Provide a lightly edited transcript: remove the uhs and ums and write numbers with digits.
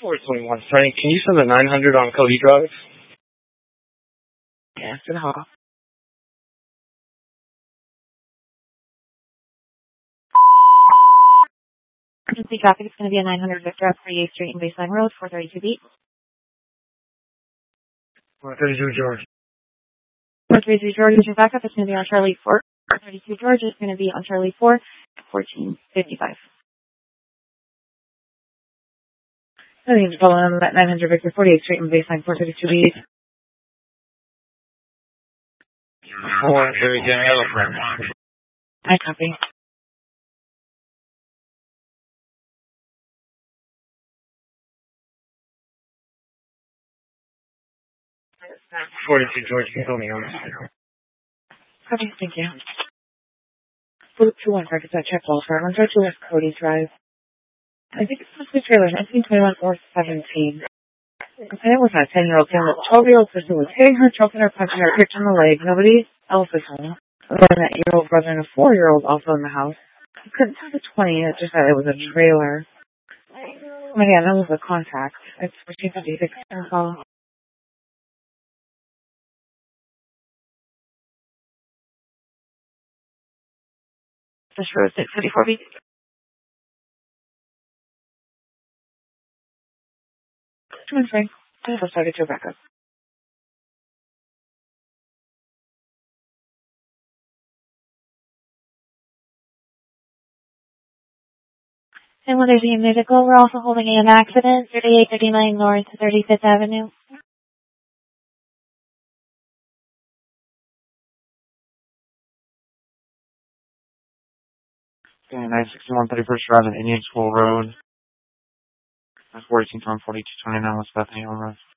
421 Frank, can you send the 900 on Cody Drive? Yeah, after the hall. Emergency traffic is going to be a 900 Victor up 38th Street and Baseline Road, 432 beat. 432 George. 432 George is your backup. It's going to be on Charlie 4. 432 George is going to be on Charlie 4, 1455. I think it's following that 900 Victor 48th Street and Baseline 432 beat. 432 Elephant. I copy. 42 George, you can tell me on this. Copy, thank you. 421 Frank, it's that check wall for 132 West Cody Drive. I think it's supposed to be trailer 1921 or 17. Okay, it was a 10-year-old saying that the 12-year-old person was hitting her, choking her, punching her, kicked in the leg. Nobody else is home. And then that year-old brother and a 4-year-old also in the house. I couldn't tell the 20, it just said it was a trailer. Oh my god, that was a contact. It's 1456 call. Fish Road 634 beat. Come on, Frank. Let's get your backup. And when there's a medical, we're also holding an accident, 3839 North 35th Avenue. Okay, 961 31st Drive and Indian School Road. 14 from 4229 West Bethany Road.